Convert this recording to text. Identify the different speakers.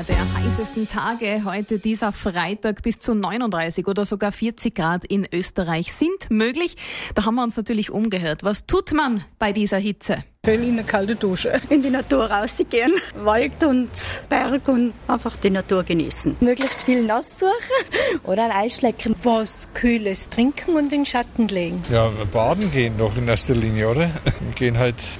Speaker 1: einer der heißesten Tage heute, dieser Freitag. Bis zu 39 oder sogar 40 Grad in Österreich sind möglich. Da haben wir uns natürlich umgehört. Was tut man bei dieser Hitze?
Speaker 2: In eine kalte Dusche.
Speaker 3: In die Natur rausgehen, Wald und Berg und einfach die Natur genießen.
Speaker 4: Möglichst viel nass suchen oder ein Eis schlecken.
Speaker 5: Was Kühles trinken und in den Schatten legen.
Speaker 6: Ja, baden gehen doch in erster Linie, oder? Gehen halt